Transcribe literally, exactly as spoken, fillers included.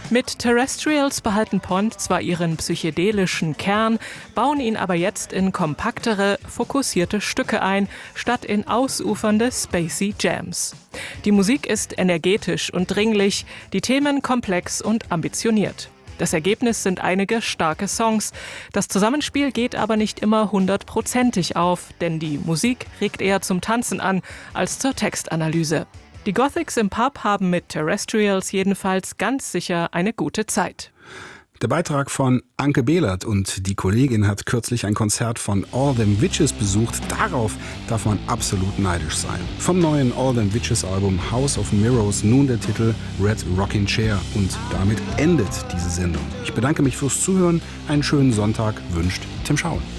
Mit Terrestrials behalten Pond zwar ihren psychedelischen Kern, bauen ihn aber jetzt in kompaktere, fokussierte Stücke ein, statt in ausufernde spacey Jams. Die Musik ist energetisch und dringlich, die Themen komplex und ambitioniert. Das Ergebnis sind einige starke Songs. Das Zusammenspiel geht aber nicht immer hundertprozentig auf, denn die Musik regt eher zum Tanzen an als zur Textanalyse. Die Gothics im Pub haben mit Terrestrials jedenfalls ganz sicher eine gute Zeit. Der Beitrag von Anke Behlert, und die Kollegin hat kürzlich ein Konzert von All Them Witches besucht. Darauf darf man absolut neidisch sein. Vom neuen All Them Witches Album House of Mirrors nun der Titel Red Rocking Chair, und damit endet diese Sendung. Ich bedanke mich fürs Zuhören. Einen schönen Sonntag wünscht Tim Schauen.